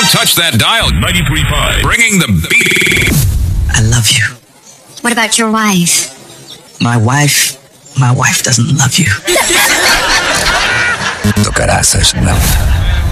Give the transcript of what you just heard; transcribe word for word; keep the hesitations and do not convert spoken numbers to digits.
Don't touch that dial. ninety-three point five. Bringing the beat. I love you. What about your wife? My wife, my wife doesn't love you. Tocarás a